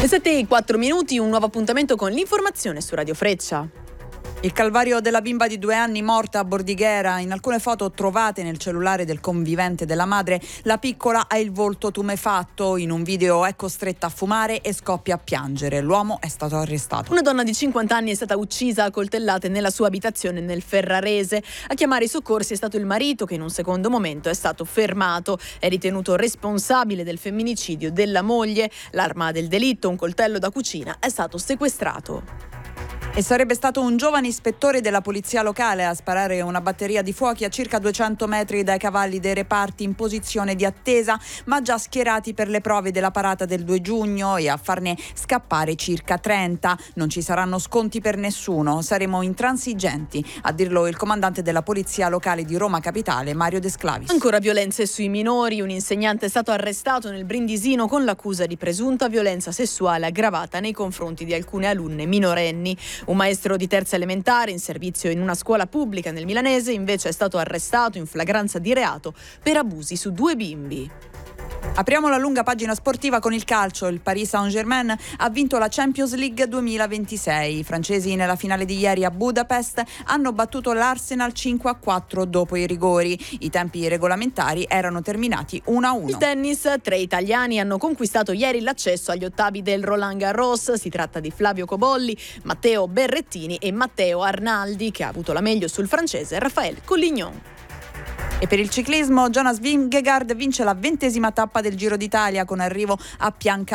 Le 7:04, un nuovo appuntamento con l'informazione su Radio Freccia. Il calvario della bimba di 2 anni morta a Bordighera. In alcune foto trovate nel cellulare del convivente della madre, la piccola ha il volto tumefatto. In un video è costretta a fumare e scoppia a piangere. L'uomo è stato arrestato. Una donna di 50 anni è stata uccisa a coltellate nella sua abitazione nel Ferrarese. A chiamare i soccorsi è stato il marito, che in un secondo momento è stato fermato. È ritenuto responsabile del femminicidio della moglie. L'arma del delitto, un coltello da cucina, è stato sequestrato. E sarebbe stato un giovane ispettore della polizia locale a sparare una batteria di fuochi a circa 200 metri dai cavalli dei reparti in posizione di attesa, ma già schierati per le prove della parata del 2 giugno e a farne scappare circa 30. Non ci saranno sconti per nessuno, saremo intransigenti, a dirlo il comandante della polizia locale di Roma Capitale, Mario De Sclavis. Ancora violenze sui minori. Un insegnante è stato arrestato nel Brindisino con l'accusa di presunta violenza sessuale aggravata nei confronti di alcune alunne minorenni. Un maestro di terza elementare in servizio in una scuola pubblica nel Milanese invece è stato arrestato in flagranza di reato per abusi su 2 bimbi. Apriamo la lunga pagina sportiva con il calcio. Il Paris Saint-Germain ha vinto la Champions League 2026. I francesi nella finale di ieri a Budapest hanno battuto l'Arsenal 5-4 dopo i rigori. I tempi regolamentari erano terminati 1-1. Il tennis, 3 italiani hanno conquistato ieri l'accesso agli ottavi del Roland Garros. Si tratta di Flavio Cobolli, Matteo Berrettini e Matteo Arnaldi, che ha avuto la meglio sul francese Raphaël Collignon. E per il ciclismo Jonas Vingegaard vince la 20ª tappa del Giro d'Italia con arrivo a Pianca